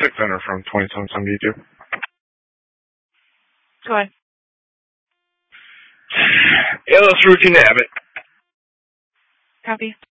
600 from 2772. Go ahead. LS routine to Abbott. Copy.